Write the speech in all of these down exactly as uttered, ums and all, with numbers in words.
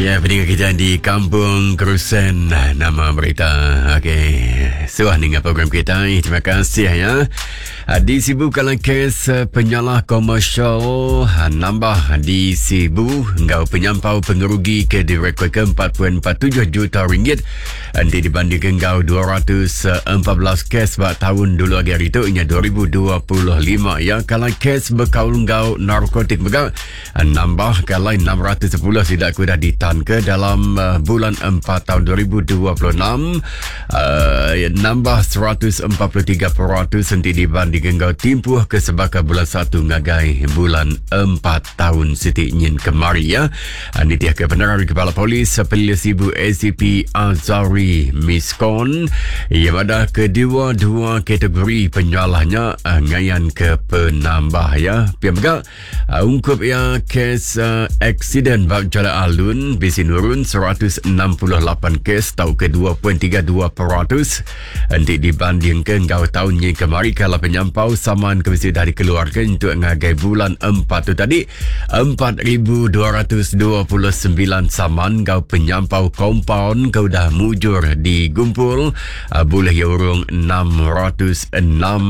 Ya, pendengar kita di Kampung Kerusan, nama berita. Okey, suah dengar program kita. Terima kasih ya. Di Sibu kalau kes penyalah komersial nambah di Sibu, ngau penyampau pengerugi ke direkod ke empat perpuluhan empat tujuh juta ringgit. Nanti dibandingkan ngau dua ratus empat belas kes pada tahun dulu agar itu inya dua ribu dua puluh lima ya. Kalau kes berkaul ngau narkotik begak nambah kalau enam ratus sepuluh tidak kuda ditan ke dalam uh, bulan empat tahun dua ribu dua puluh enam, uh, nambah seratus empat puluh tiga peratus nanti dibandingkan ngau timpuh ke sebagai bulan satu ngagai bulan empat tahun siti nyin kemari ya. Ini dia kebenaran Kepala Polis Pelila Sibu A C P Azari Miskon yang ada kedua-dua kategori penyalahnya uh, ngayan ke penambah ya. Pian begak uh, ungkup ya kes uh, aksiden bab jalan alun bisi nurun seratus enam puluh lapan kes tau ke dua perpuluhan tiga dua peratus nanti dibandingkan ngau tahun ni kemari kalau penyampau saman ke mesti dah dikeluarkan untuk ngagai bulan empat tu tadi empat ribu dua ratus dua puluh sembilan saman ngau penyampau kompaun kau dah mujur digumpul uh, boleh ya urung enam ratus enam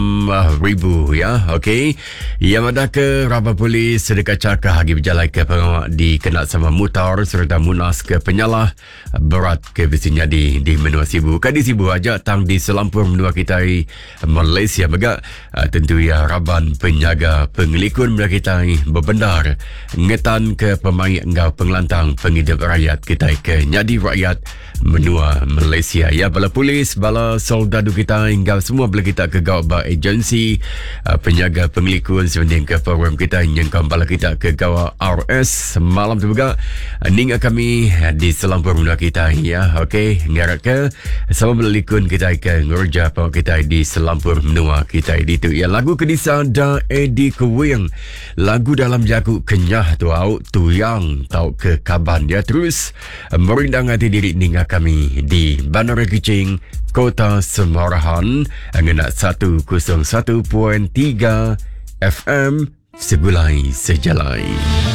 ribu ya. Okey, yang ada ke Rabah Polis sedekat cakah hagi berjalan ke pengawak dikenal sama mutar serta munas ke penyalah berat ke besinya di di Menua Sibu. Kadi Sibu aja tang di selampur menua kita di Malaysia begak uh, tentu ya Raban penjaga pengelikun menua kita berbendar ngetan ke pemain engkau pengelantang penghidup rakyat kita ke nyadi rakyat menua Malaysia ya. Bala polis, bala soldadu kita hingga semua bala kita ke gawa agensi uh, penjaga pengelikun sebanding ke program kita yang bala kita ke gawa R S malam tu juga ning kami di selampur menua kita ya. Okey, ngarak ke sama belikun kita ke ngerja apa kita di selampur menua kita itu ya. Lagu kedisa da Eddie Kewing, lagu dalam jaku kenyah tu au tu yang tau ke kaban dia terus merindang hati diri ning kami di Bandar Kuching, Kota Semarahan ngena seratus satu perpuluhan tiga F M Segulai Sejalai.